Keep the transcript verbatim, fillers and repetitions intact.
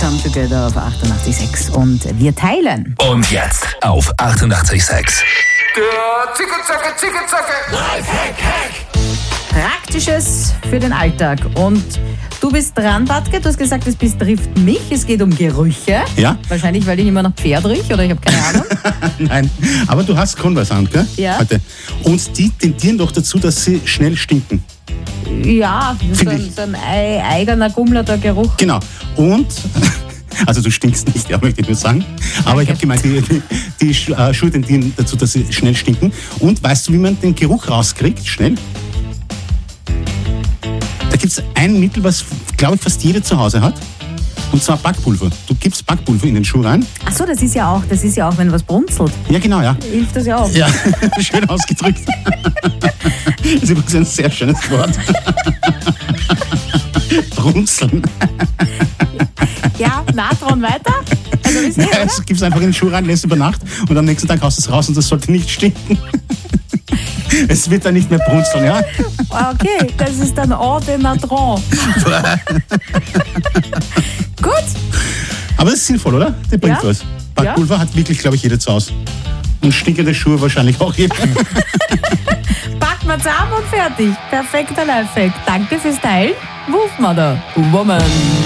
Come Together auf achtundachtzig Komma sechs und wir teilen. Und jetzt auf achtundachtzig Komma sechs. Der Zicke-Zacke, Zicke-Zacke. Lifehack, Hack. Praktisches für den Alltag. Und du bist dran, Batke. Du hast gesagt, es betrifft mich. Es geht um Gerüche. Ja. Wahrscheinlich, weil ich immer nach Pferd rieche oder ich habe keine Ahnung. Nein, aber du hast Converse an, gell? Ja. Heute. Und die tendieren doch dazu, dass sie schnell stinken. Ja, so Find ein, ich. so ein ei- eigener Gummlerter Geruch. Genau. Und, also du stinkst nicht, ja, möchte ich nur sagen. Aber ich habe gemeint, die, die, die Schu- äh, Schuhe tendieren dazu, dass sie schnell stinken. Und weißt du, wie man den Geruch rauskriegt? Schnell? Da gibt es ein Mittel, was, glaube ich, fast jeder zu Hause hat. Und zwar Backpulver. Du gibst Backpulver in den Schuh rein. Ach so, das ist ja auch, das ist ja auch, wenn was brunzelt. Ja, genau, ja. Hilft das ja auch. Ja, schön ausgedrückt. Das ist übrigens ein sehr schönes Wort. Brunzeln. Ja, Natron weiter? Also ist Ja, eh, oder? es gibst einfach in den Schuh rein, lässt über Nacht und am nächsten Tag haust du es raus und das sollte nicht stinken. Es wird dann nicht mehr brunzeln, ja? Okay, das ist dann Eau de Natron. Gut, Aber das ist sinnvoll, oder? Der bringt Ja. was. Backpulver hat wirklich, glaube ich, jeder zu Hause. Und stinkende Schuhe wahrscheinlich auch jeder. packen wir zusammen und fertig. Perfekter Lifehack. Danke fürs Teilen. Wurf mal da, Woman.